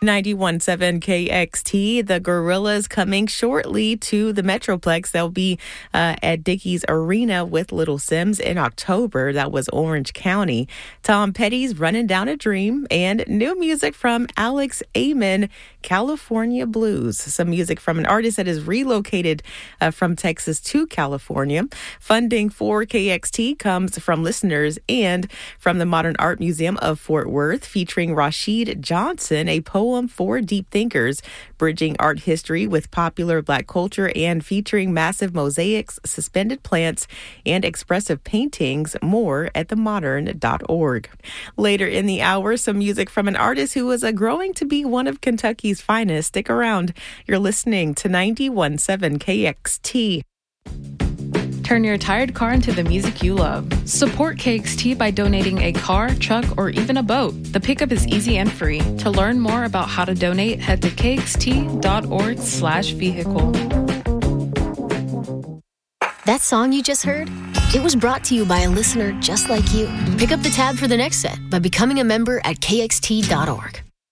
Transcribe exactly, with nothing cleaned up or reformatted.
ninety-one point seven K X T, the Gorillaz coming shortly to the Metroplex. They'll be uh, at Dickies Arena with Little Sims in October. That was Orange County. Tom Petty's Running Down a Dream, and new music from Alex Amen, California Blues. Some music from an artist that is relocated uh, from Texas to California. Funding for K X T comes from listeners and from the Modern Art Museum of Fort Worth, featuring Rashid Johnson, a poem for deep thinkers, bridging art history with popular Black culture and featuring massive mosaics, suspended plants, and expressive paintings. More at the modern dot org. Later in the hour, some music from an artist who is uh, growing to be one of Kentucky's finest. Stick around. You're listening to ninety-one point seven K X T. Turn your tired car into the music you love. Support K X T by donating a car, truck, or even a boat. The pickup is easy and free. To learn more about how to donate, head to kxt.org slash vehicle. That song you just heard? It was brought to you by a listener just like you. Pick up the tab for the next set by becoming a member at k x t dot org.